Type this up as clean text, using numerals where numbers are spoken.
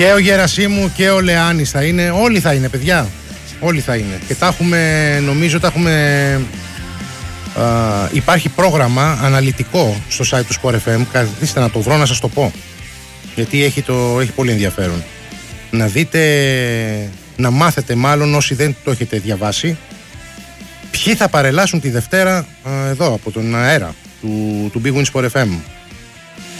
Και ο Γερασίμου και ο Λεάνης θα είναι. Όλοι θα είναι, παιδιά. Όλοι θα είναι. Και τα έχουμε, νομίζω τα έχουμε. Υπάρχει πρόγραμμα αναλυτικό στο site του Sport FM. Καθίστε να το βρω να σας το πω. Γιατί έχει πολύ ενδιαφέρον. Να δείτε, να μάθετε μάλλον όσοι δεν το έχετε διαβάσει, ποιοι θα παρελάσουν τη Δευτέρα εδώ από τον αέρα του Big Win Sport FM.